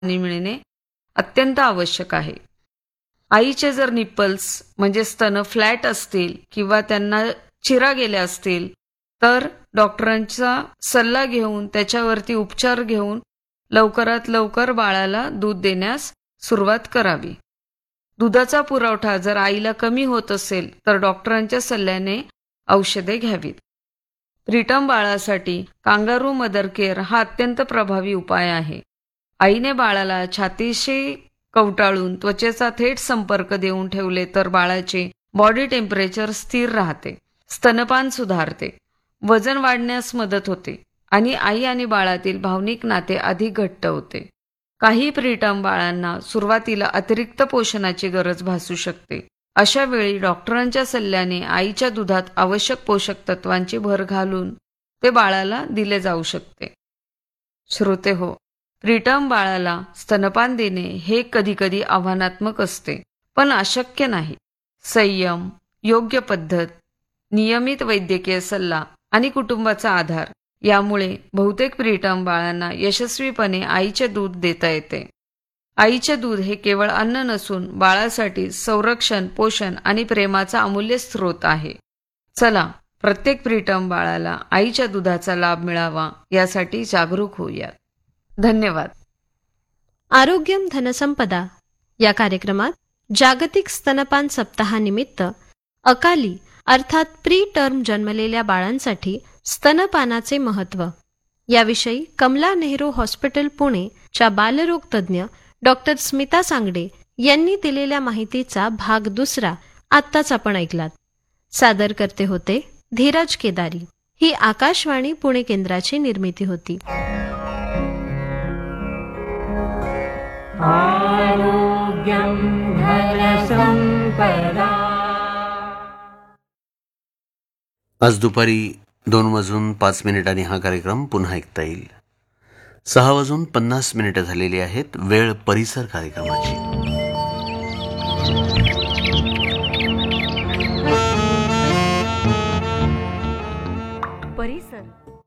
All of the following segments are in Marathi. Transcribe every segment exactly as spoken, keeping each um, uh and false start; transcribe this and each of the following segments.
पाणी मिळणे अत्यंत आवश्यक आहे. आईचे जर निप्पल्स म्हणजे स्तन फ्लॅट असतील किंवा त्यांना चिरा गेल्या असतील तर डॉक्टरांचा सल्ला घेऊन त्याच्यावरती उपचार घेऊन लवकरात लवकर बाळाला दूध देण्यास सुरुवात करावी. दुधाचा पुरवठा जर आईला कमी होत असेल तर डॉक्टरांच्या सल्ल्याने औषधे घ्यावीत. प्रीटर्म बाळासाठी कांगारू मदर केअर हा अत्यंत प्रभावी उपाय आहे. आईने बाळाला छातीशी कवटाळून त्वचेचा थेट संपर्क देऊन ठेवले तर बाळाचे बॉडी टेम्परेचर स्थिर राहते, स्तनपान सुधारते, वजन वाढण्यास मदत होते आणि आई आणि बाळातील भावनिक नाते अधिक घट्ट होते. काही प्रीटर्म बाळांना सुरुवातीला अतिरिक्त पोषणाची गरज भासू शकते. अशा वेळी डॉक्टरांच्या सल्ल्याने आईच्या दुधात आवश्यक पोषक तत्वांची भर घालून ते बाळाला दिले जाऊ शकते. श्रोते हो, प्रीटर्म बाळाला स्तनपान देणे हे कधीकधी आव्हानात्मक असते, पण अशक्य नाही. संयम, योग्य पद्धत, नियमित वैद्यकीय सल्ला आणि कुटुंबाचा आधार यामुळे बहुतेक प्रीटर्म बाळांना यशस्वीपणे आईचे दूध देता येते. आईचे दूध हे केवळ अन्न नसून बाळासाठी संरक्षण, पोषण आणि प्रेमाचा अमूल्य स्रोत आहे. चला, प्रत्येक प्रीटर्म बाळाला आईच्या दुधाचा लाभ मिळावा यासाठी जागरूक होऊयात. धन्यवाद. आरोग्यम धनसंपदा या कार्यक्रमात जागतिक स्तनपान सप्ताहानिमित्त अकाली अर्थात प्री टर्म जन्मलेल्या बाळांसाठी स्तनपानाचे महत्त्व याविषयी कमला नेहरू हॉस्पिटल पुणे च्या बालरोग तज्ज्ञ डॉक्टर स्मिता सांगडे यांनी दिलेल्या माहितीचा भाग दुसरा आत्ताच आपण ऐकलात. सादर करते होते धीरज केदारी. ही आकाशवाणी पुणे केंद्राची निर्मिती होती. आरोग्यम धनसंपदा. आज दुपारी दोन वाजून पाच मिनिटांनी हा कार्यक्रम पुन्हा ऐकता येईल. सहा वाजून पन्नास मिनिटं झालेली आहेत. वेळ परिसर कार्यक्रमाची. परिसर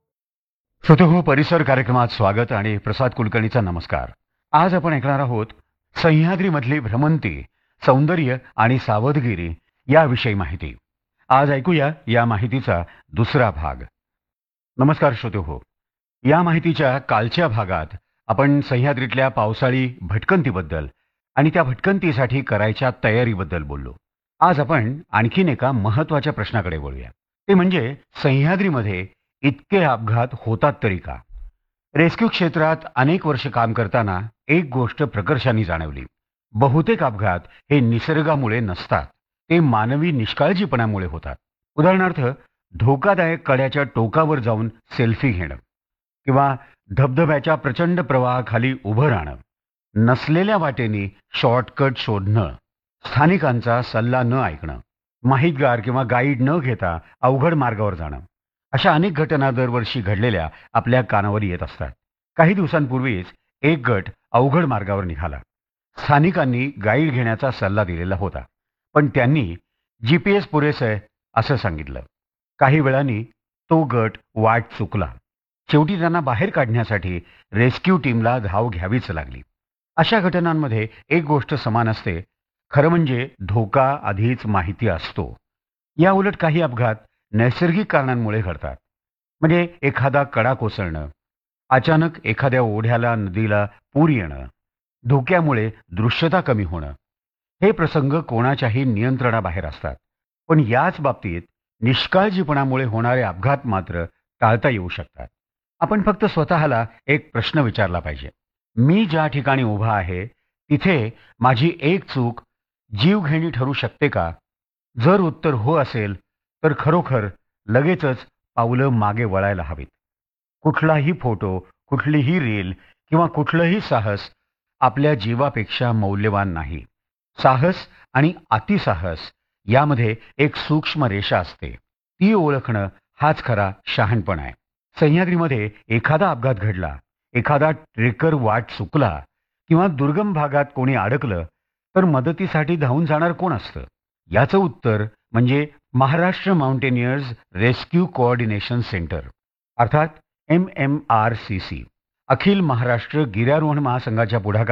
श्रोते हो, परिसर कार्यक्रमात स्वागत आणि प्रसाद कुलकर्णीचा नमस्कार. आज आपण ऐकणार आहोत सह्याद्रीमधली भ्रमंती, सौंदर्य आणि सावधगिरी याविषयी माहिती. आज ऐकूया या माहितीचा दुसरा भाग. नमस्कार श्रोते हो, या माहितीच्या कालच्या भागात आपण सह्याद्रीतल्या पावसाळी भटकंतीबद्दल आणि त्या भटकंतीसाठी करायच्या तयारीबद्दल बोललो. आज आपण आणखीन एका महत्त्वाच्या प्रश्नाकडे वळूया. ते म्हणजे सह्याद्रीमध्ये इतके अपघात होतात तरी का? रेस्क्यू क्षेत्रात अनेक वर्ष काम करताना एक गोष्ट प्रकर्षाने जाणवली. बहुतेक अपघात हे निसर्गामुळे नसतात, ते मानवी निष्काळजीपणामुळे होतात. उदाहरणार्थ, धोकादायक कड्याच्या टोकावर जाऊन सेल्फी घेणं किंवा धबधब्याच्या प्रचंड प्रवाहाखाली उभं राहणं, नसलेल्या वाटेनी शॉर्टकट शोधणं, स्थानिकांचा सल्ला न ऐकणं, माहितगार किंवा गाईड न घेता अवघड मार्गावर जाणं, अशा अनेक घटना दरवर्षी घडलेल्या आपल्या कानावर येत असतात. काही दिवसांपूर्वीच एक गट अवघड मार्गावर निघाला. स्थानिकांनी गाईड घेण्याचा सल्ला दिलेला होता, पण त्यांनी जी पी एस पुरेसं आहे असं सांगितलं. काही वेळांनी तो गट वाट चुकला. शेवटी त्यांना बाहेर काढण्यासाठी रेस्क्यू टीमला धाव घ्यावीच लागली. अशा घटनांमध्ये एक गोष्ट समान असते, खरं म्हणजे धोका आधीच माहिती असतो. या उलट काही अपघात नैसर्गिक कारणांमुळे घडतात. म्हणजे एखादा कडा कोसळणं, अचानक एखाद्या ओढ्याला नदीला पूर येणं, धोक्यामुळे दृश्यता कमी होणं, हे प्रसंग कोणाच्याही नियंत्रणाबाहेर असतात. पण याच बाबतीत निष्काळजीपणामुळे होणारे अपघात मात्र टाळता येऊ शकतात. आपण फक्त स्वतःला एक प्रश्न विचारला पाहिजे, मी ज्या ठिकाणी उभा आहे तिथे माझी एक चूक जीवघेणी ठरू शकते का? जर उत्तर हो असेल तर खरोखर लगेचच पावलं मागे वळायला हवीत. कुठलाही फोटो, कुठलीही रील किंवा कुठलंही साहस आपल्या जीवापेक्षा मौल्यवान नाही. साहस आणि अतिसाहस यामध्ये एक सूक्ष्म रेषा असते, ती ओळखणं हाच खरा शहाणपण आहे. सह्याद्रीमध्ये एखादा अपघात घडला, एखादा ट्रेकर वाट चुकला किंवा दुर्गम भागात कोणी अडकलं तर मदतीसाठी धावून जाणार कोण असतं? याचं उत्तर म्हणजे Maharashtra mountaineers rescue coordination centre अर्थात M M R C C. अखिल महाराष्ट्र गिर्यारोहण महासंघाच्या पुढाकाराने